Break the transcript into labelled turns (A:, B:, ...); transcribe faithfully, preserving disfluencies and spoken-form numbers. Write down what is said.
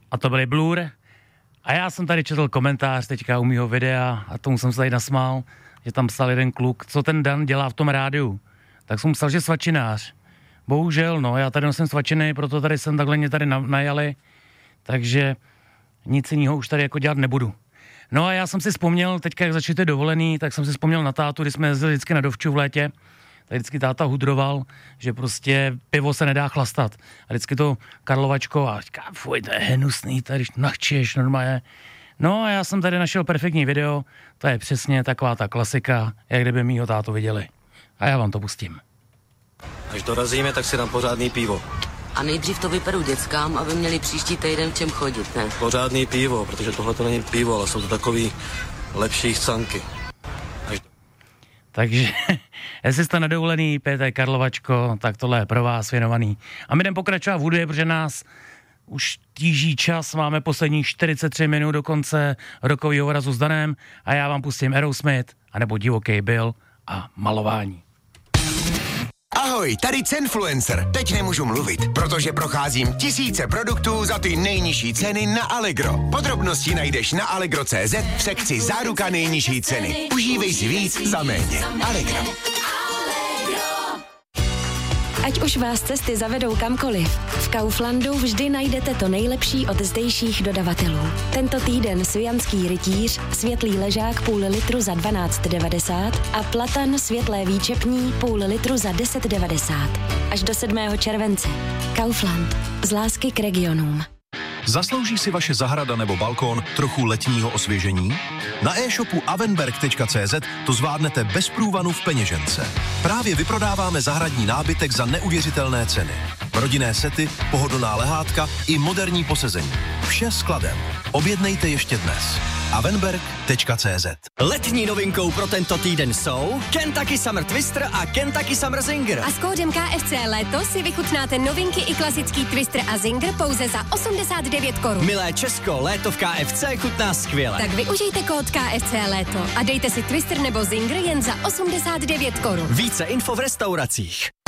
A: a to byly Blur. A já jsem tady četl komentář teďka u mýho videa a tomu jsem se tady nasmál, že tam psal jeden kluk, co ten Dan dělá v tom rádiu. Tak jsem psal, že svačinář. Bohužel, no, já tady nosím svačiny, proto tady jsem takhle mě tady najali, takže nic jiného už tady jako dělat nebudu. No a já jsem si vzpomněl, teďka jak začali ty dovolený, tak jsem si vzpomněl na tátu, když jsme jezdili vždycky na Dovču v létě, tak vždycky táta hudroval, že prostě pivo se nedá chlastat. A vždycky to Karlovačko a říká, fuj, to je hnusný, tady nachčeš normálně. No a já jsem tady našel perfektní video, to je přesně taková ta klasika, jak kdyby mýho tátu viděli. A já vám to pustím.
B: Až dorazíme, tak si dám pořádný pivo.
C: A nejdřív to vyperu dětskám, aby měli příští týden v čem chodit, ne?
B: Pořádný pivo, protože tohle to není pivo, ale jsou to takový lepší chcanky. Až...
A: Takže, jestli jste na dovolený, pijete Karlovačko, tak tohle je pro vás věnovaný. A my jdeme pokračovat v hudbě, protože nás už tíží čas, máme posledních čtyřicet tři minut do konce rokového razu s Danem a já vám pustím Aerosmith, anebo Divoký Bill a Malování.
D: Ahoj, tady Cenfluencer. Teď nemůžu mluvit, protože procházím tisíce produktů za ty nejnižší ceny na Allegro. Podrobnosti najdeš na allegro tečka cé zet v sekci Záruka nejnižší ceny. Užívej si víc za méně. Allegro.
E: Ať už vás cesty zavedou kamkoliv, v Kauflandu vždy najdete to nejlepší od zdejších dodavatelů. Tento týden Svijanský rytíř, světlý ležák půl litru za dvanáct devadesát a platan světlé výčepní půl litru za deset devadesát. Až do sedmého července. Kaufland. Z lásky k regionům.
F: Zaslouží si vaše zahrada nebo balkón trochu letního osvěžení? Na e-shopu avenberg tečka cé zet to zvládnete bez průvanu v peněžence. Právě vyprodáváme zahradní nábytek za neuvěřitelné ceny. Rodinné sety, pohodlná lehátka i moderní posezení. Vše skladem. Objednejte ještě dnes. avenberg tečka cé zet.
G: Letní novinkou pro tento týden jsou Kentucky Summer Twister a Kentucky Summer Zinger.
H: A s kódem K F C Léto si vychutnáte novinky i klasický Twister a Zinger pouze za osmdesát devět korun.
G: Milé Česko, léto v K F C chutná skvěle.
H: Tak využijte kód K F C Léto a dejte si Twister nebo Zinger jen za osmdesát devět korun.
G: Více info v restauracích.